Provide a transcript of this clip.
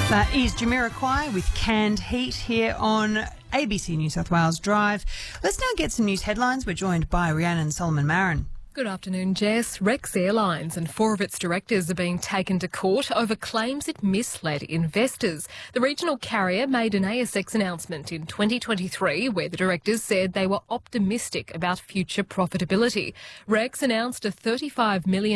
That is Jamiroquai with Canned Heat here on ABC New South Wales Drive. Let's now get some news headlines. We're joined by Rhiannon Solomon-Marin. Good afternoon, Jess. Rex Airlines and 4 of its directors are being taken to court over claims it misled investors. The regional carrier made an ASX announcement in 2023 where the directors said they were optimistic about future profitability. Rex announced a $35 million